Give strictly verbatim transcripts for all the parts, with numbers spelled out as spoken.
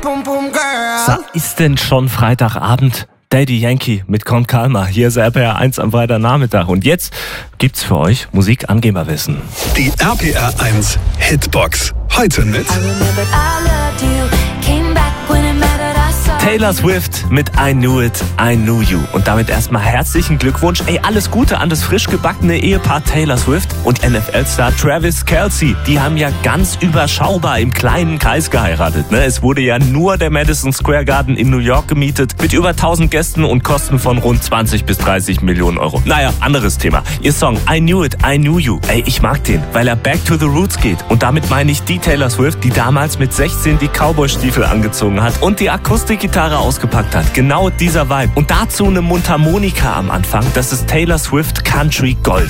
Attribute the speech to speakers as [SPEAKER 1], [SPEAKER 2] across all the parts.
[SPEAKER 1] Boom Boom Girl.
[SPEAKER 2] So, ist denn schon Freitagabend? Daddy Yankee mit Con Calma. Hier ist R P R eins am Freitagnachmittag. Und jetzt gibt's für euch Musikangeberwissen.
[SPEAKER 3] Die R P R eins Hitbox. Heute mit
[SPEAKER 2] Taylor Swift mit I Knew It, I Knew You. Und damit erstmal herzlichen Glückwunsch. Ey, alles Gute an das frisch gebackene Ehepaar Taylor Swift und N F L-Star Travis Kelce. Die haben ja ganz überschaubar im kleinen Kreis geheiratet. Ne? Es wurde ja nur der Madison Square Garden in New York gemietet mit über tausend Gästen und Kosten von rund zwanzig bis dreißig Millionen Euro. Naja, anderes Thema. Ihr Song I Knew It, I Knew You. Ey, ich mag den, weil er back to the roots geht. Und damit meine ich die Taylor Swift, die damals mit sechzehn die Cowboy-Stiefel angezogen hat und die Akustikgitarre ausgepackt hat. Genau dieser Vibe. Und dazu eine Mundharmonika am Anfang. Das ist Taylor Swift Country Gold.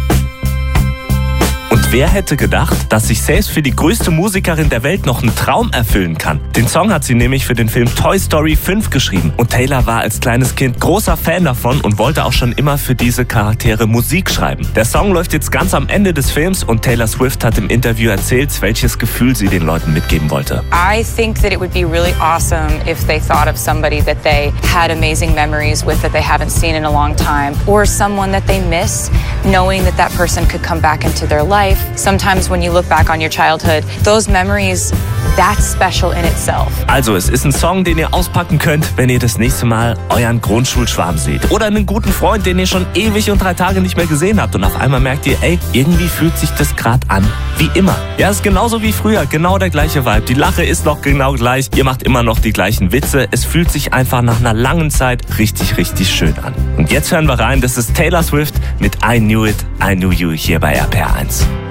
[SPEAKER 2] Und wer hätte gedacht, dass sich selbst für die größte Musikerin der Welt noch einen Traum erfüllen kann? Den Song hat sie nämlich für den Film Toy Story fünf geschrieben. Und Taylor war als kleines Kind großer Fan davon und wollte auch schon immer für diese Charaktere Musik schreiben. Der Song läuft jetzt ganz am Ende des Films und Taylor Swift hat im Interview erzählt, welches Gefühl sie den Leuten mitgeben wollte.
[SPEAKER 4] I think that it would be really awesome if they thought of somebody that they had amazing memories with that they haven't seen in a long time, or someone that they miss, knowing that that person could come back into their life. Sometimes when you look back on your childhood, those memories, that's special in itself.
[SPEAKER 2] Also, es ist ein Song, den ihr auspacken könnt, wenn ihr das nächste Mal euren Grundschulschwarm seht. Oder einen guten Freund, den ihr schon ewig und drei Tage nicht mehr gesehen habt. Und auf einmal merkt ihr, ey, irgendwie fühlt sich das gerade an wie immer. Ja, es ist genauso wie früher, genau der gleiche Vibe. Die Lache ist noch genau gleich, ihr macht immer noch die gleichen Witze. Es fühlt sich einfach nach einer langen Zeit richtig, richtig schön an. Und jetzt hören wir rein, das ist Taylor Swift mit I Knew It, I Knew You hier bei R P R eins.